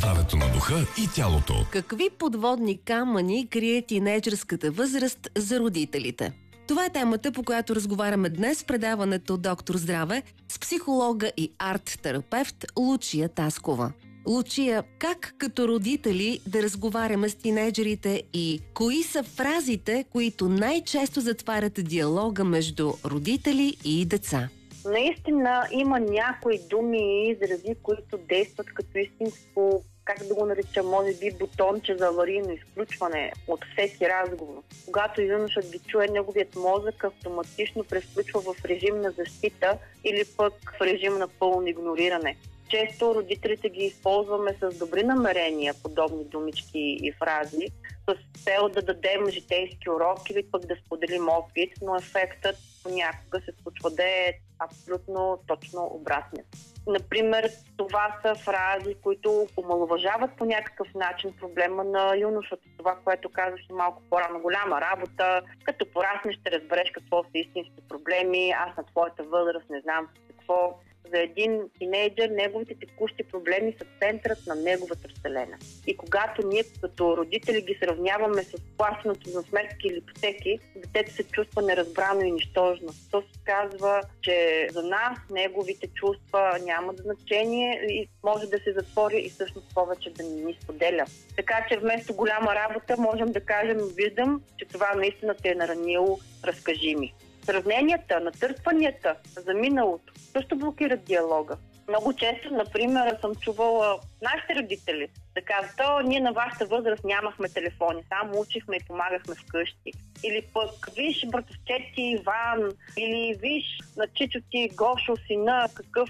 здравето на духа и тялото. Какви подводни камъни крие тинейджърската възраст за родителите? Това е темата, по която разговаряме днес в предаването Доктор Здраве с психолога и арт-терапевт Лучия Таскова. Лучия, как като родители да разговаряме с тинейджерите и кои са фразите, които най-често затварят диалога между родители и деца? Наистина има някои думи и изрази, които действат като истинско, как да го нарича, може би бутонче за аварийно изключване от всеки разговор. Когато юношът ги чуе, неговият мозък автоматично превключва в режим на защита или пък в режим на пълно игнориране. Често родителите ги използваме с добри намерения, подобни думички и фрази, с цел да дадем житейски урок или пък да споделим опит, но ефектът понякога се случва да е абсолютно точно обратният. Например, това са фрази, които омаловажават по някакъв начин проблема на юношата. Това, което казваш малко по-рано, голяма работа, като пораснеш ще разбереш какво са истински проблеми, аз на твоята възраст не знам какво. За един тинейджър неговите текущи проблеми са центърът на неговата вселена. И когато ние като родители ги сравняваме с плащането на сметки или ипотеки, детето се чувства неразбрано и нищожно. То се казва, че за нас неговите чувства нямат значение и може да се затвори и всъщност повече да ни споделя. Така че вместо голяма работа можем да кажем, виждам, че това наистина те е наранило, разкажи ми. Сравненията, натъркванията за миналото също блокират диалога. Много често, например, съм чувала нашите родители да казват, ние на вашата възраст нямахме телефони, само учихме и помагахме вкъщи. Или пък, виж братовчет ти Иван, или виж на чичо ти Гошо сина, какъв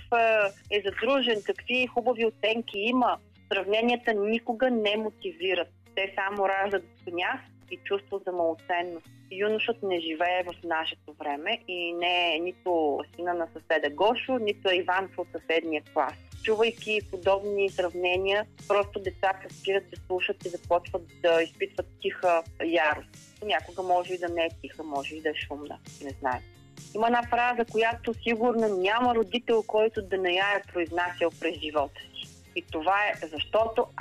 е задружен, какви хубави оценки има. Сравненията никога не мотивират. Те само раждат гняв и чувство за малоценност. Юношът не живее в нашето време и не е нито сина на съседа Гошо, нито е Иван от съседния клас. Чувайки подобни сравнения, просто децата спират да слушат и започват да изпитват тиха ярост. Понякога може и да не е тиха, може и да е шумна, не знае. Има една фраза, която сигурно няма родител, който да не я е произнасял през живота си. И това е защото